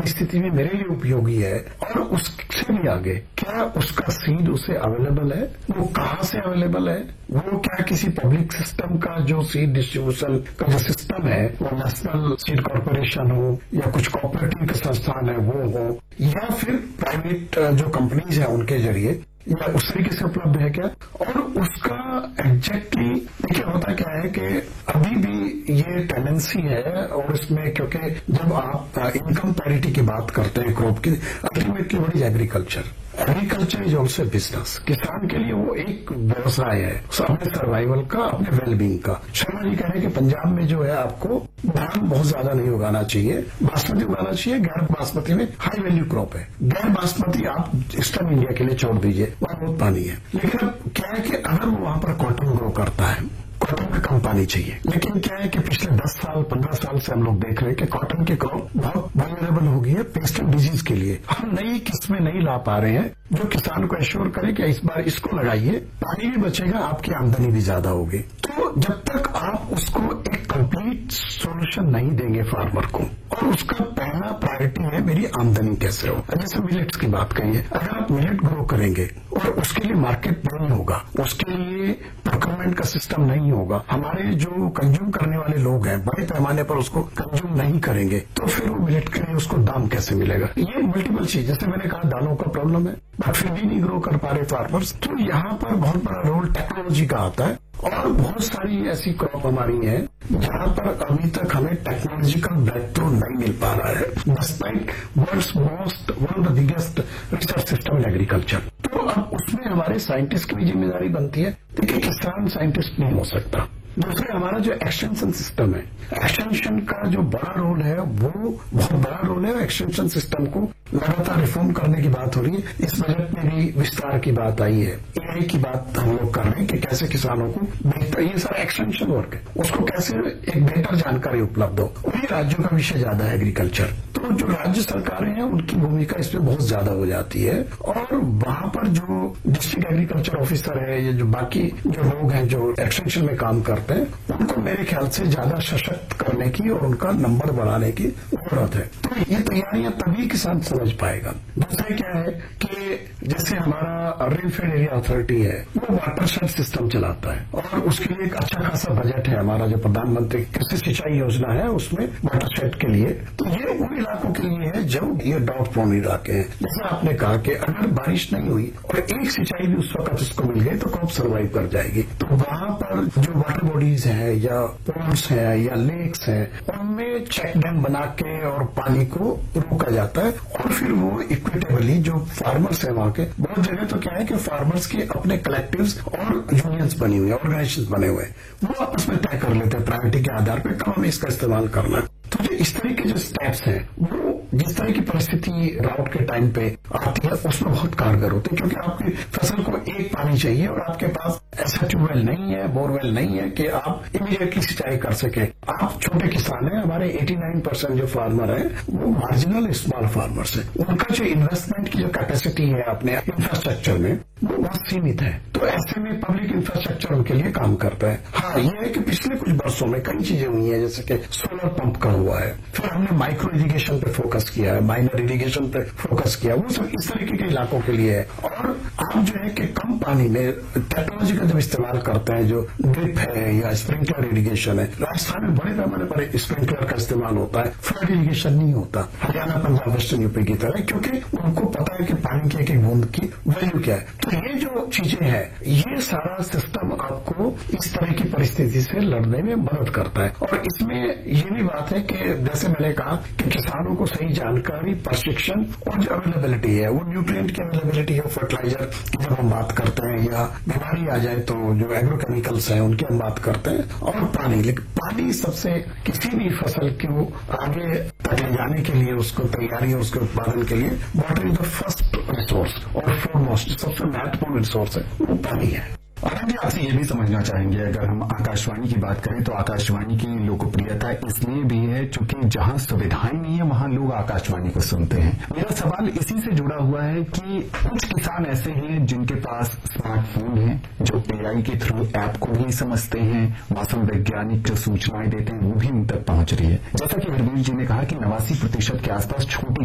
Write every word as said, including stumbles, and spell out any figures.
परिस्थिति में मेरे लिए उपयोगी है और उससे भी आगे क्या उसका सीड उसे अवेलेबल है, वो कहाँ से अवेलेबल है, वो क्या किसी पब्लिक सिस्टम का जो सीड डिस्ट्रीब्यूशन का जो सिस्टम है वो नेशनल सीड कॉर्पोरेशन हो या कुछ कॉपरेटिव के संस्थान है वो हो या फिर प्राइवेट जो कंपनीज है उनके जरिए या उस तरीके से उपलब्ध है क्या। और उसका एग्जैक्टली देखिए होता क्या है कि अभी भी ये टेंडेंसी है और इसमें क्योंकि जब आप इनकम पैरिटी की बात करते हैं क्रॉप की, ultimately what is agriculture, agriculture is also business. किसान के लिए वो एक व्यवसाय है अपने सर्वाइवल का, अपने वेलबींग का। शर्मा जी कह रहे हैं कि पंजाब में जो है आपको धान बहुत ज्यादा नहीं उगाना चाहिए, बासमती उगाना चाहिए। गैर बासमती में हाई वैल्यू क्रॉप है, गैर बासमती आप ईस्टर्न इंडिया के लिए छोड़ दीजिए, वहां बहुत पानी है। लेकिन अब क्या है कि अगर वो वहां पर कॉटन ग्रो करता है, कॉटन में कम पानी चाहिए। लेकिन क्या है कि पिछले दस साल पंद्रह साल से हम लोग देख रहे हैं कि कॉटन की क्रॉप बहुत वल्नरेबल हो गई है पेस्ट एंड डिजीज के लिए। हम नई किस्में नहीं ला पा रहे हैं जो किसान को एश्योर करे कि इस बार इसको लगाइए, पानी भी बचेगा, आपकी आमदनी भी ज्यादा होगी। तो जब तक आप उसको एक कंप्लीट सोल्यूशन नहीं देंगे फार्मर को, और उसका पहला प्रायोरिटी है मेरी आमदनी कैसे हो। जैसे मिलेट्स की बात कही है, अगर आप मिलेट ग्रो करेंगे और उसके लिए मार्केट नहीं होगा, उसके लिए प्रोक्योरमेंट का सिस्टम नहीं होगा, हमारे जो कंज्यूम करने वाले लोग हैं बड़े पैमाने पर उसको कंज्यूम नहीं करेंगे, तो फिर वो मिलेट के लिए उसको दाम कैसे मिलेगा। ये मल्टीपल चीज, जैसे मैंने कहा दालों का प्रॉब्लम है बट फिर भी नहीं ग्रो कर पा रहे फार्मर्स। तो यहाँ पर बहुत बड़ा रोल टेक्नोलॉजी का आता है और बहुत सारी ऐसी क्रॉप हमारी है जहां पर अभी तक हमें टेक्नोलॉजिकल ब्रेक थ्रू नहीं मिल पा रहा है despite world's most one of the biggest research system in agriculture. तो अब उसमें हमारे साइंटिस्ट की भी जिम्मेदारी बनती है। देखिए किसान साइंटिस्ट नहीं हो सकता। दूसरे हमारा जो एक्सटेंशन सिस्टम है, एक्सटेंशन का जो बड़ा रोल है वो बहुत बड़ा रोल है। एक्सटेंशन सिस्टम को लगातार रिफॉर्म करने की बात हो रही है। इस बजट में भी विस्तार की बात आई है, एआई की बात हम लोग कर रहे हैं कि कैसे किसानों को बेहतर, ये सारा एक्सटेंशन वर्क है, उसको कैसे एक बेहतर जानकारी उपलब्ध हो। और ये राज्यों का विषय ज्यादा है एग्रीकल्चर, तो जो राज्य सरकारें हैं उनकी भूमिका इसमें बहुत ज्यादा हो जाती है। और वहां पर जो डिस्ट्रिक्ट एग्रीकल्चर ऑफिसर है या जो बाकी जो लोग हैं जो एक्सटेंशन में काम करते हैं, उनको मेरे ख्याल से ज्यादा सशक्त करने की और उनका नंबर बढ़ाने की जरूरत है। तो ये तैयारियां तभी किसान समझ पाएगा। दूसरा क्या है कि जैसे हमारा रेनफेड एरिया अथॉरिटी है वो वाटरशेड सिस्टम चलाता है और उसके लिए एक अच्छा खासा बजट है हमारा जो प्रधानमंत्री कृषि सिंचाई योजना है उसमें वाटरशेड के लिए। तो ये उन इलाकों के लिए है जब ये ड्राउट प्रोन इलाके हैं। जैसे आपने कहा कि अगर बारिश नहीं हुई और एक सिंचाई भी उस वक्त उसको मिल गई तो क्रॉप सर्वाइव कर जाएगी। तो वहां पर जो वाटर बॉडीज हैं या पोन्ड्स हैं या लेक्स हैं उनमें चेक डैम बना के और पानी को रोका जाता है और फिर वो इक्विटेबली जो फार्मर्स है वहां के, बहुत जगह तो क्या है कि फार्मर्स के अपने कलेक्टिव्स और यूनियंस बनी हुई है, ऑर्गेनाइजेशन बने हुए हैं, वो आपस में तय कर लेते हैं प्रायोरिटी के आधार पर कब हमें इसका इस्तेमाल करना है। तो जो इस तरह के जो स्टेप्स हैं वो जिस तरह की परिस्थिति ड्राउट के टाइम पे आती है उसमें बहुत कारगर होते हैं, क्योंकि आपकी फसल को एक पानी चाहिए और आपके पास ऐसा ट्यूबवेल नहीं है, बोरवेल नहीं है कि आप इमीडिएटली सिंचाई कर सके। आप छोटे किसान हैं, हमारे नवासी परसेंट जो फार्मर हैं वो मार्जिनल स्मॉल फार्मर्स हैं, उनका जो इन्वेस्टमेंट की जो कैपेसिटी है अपने इंफ्रास्ट्रक्चर में वो बहुत सीमित है। तो ऐसे में पब्लिक इंफ्रास्ट्रक्चर उनके लिए काम करता है। हाँ ये है कि पिछले कुछ वर्षों में कई चीजें हुई हैं, जैसे कि सोलर पंप का हुआ है, फिर हमने माइक्रो इरिगेशन पे फोकस किया है, माइनर इरिगेशन पे फोकस किया, वो सब इस तरीके के इलाकों के लिए है। और आप जो है कि कम पानी में टेक्नोलॉजी का जब इस्तेमाल करते हैं, जो ड्रिप है या स्प्रिंकलर इरिगेशन है, राजस्थान में बड़े पैमाने पर स्प्रिंकलर का इस्तेमाल होता है, फ्लड इरिगेशन नहीं होता हरियाणा पंजाब वेस्टर्न यूपी की तरह, क्योंकि उनको पता है कि पानी की एक एक बूंद की वैल्यू क्या है। तो ये जो चीजें हैं ये सारा सिस्टम आपको इस तरह की परिस्थिति से लड़ने में मदद करता है। और इसमें ये भी बात है कि जैसे मैंने कहा कि किसानों को सही जानकारी, प्रशिक्षण और जो अवेलेबिलिटी है, वो न्यूट्रिएंट की अवेलेबिलिटी है, फर्टिलाइजर की जब हम बात करते हैं या बीमारी आ जाए तो जो एग्रोकेमिकल्स हैं उनकी हम बात करते हैं, और पानी। लेकिन पानी सबसे किसी भी फसल को आगे तक ले जाने के लिए, उसको तैयारी और उसके उत्पादन के लिए water is the first resource और फोरमोस्ट सबसे महत्वपूर्ण रिसोर्स है वो पानी है। और हम आपसे ये भी समझना चाहेंगे, अगर हम आकाशवाणी की बात करें तो आकाशवाणी की लोकप्रियता इसलिए भी है क्योंकि जहां सुविधाएं नहीं है वहां लोग आकाशवाणी को सुनते हैं। मेरा सवाल इसी से जुड़ा हुआ है कि कुछ किसान ऐसे हैं जिनके पास स्मार्टफोन है, जो एआई के थ्रू ऐप को भी समझते हैं, मौसम वैज्ञानिक जो सूचनाएं देते हैं वो भी उन तक पहुंच रही है। जैसा कि हरवीर जी ने कहा कि नवासी प्रतिशत के आसपास छोटी